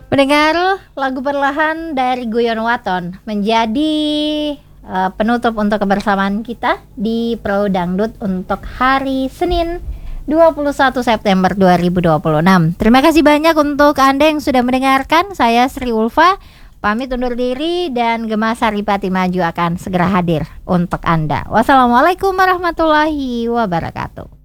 Mendengar lagu perlahan dari Guyon Waton menjadi penutup untuk kebersamaan kita di Pro Dangdut untuk hari Senin 21 September 2026. Terima kasih banyak untuk Anda yang sudah mendengarkan. Saya Sri Ulfa, pamit undur diri dan Gema Saripati Maju akan segera hadir untuk Anda. Wassalamualaikum warahmatullahi wabarakatuh.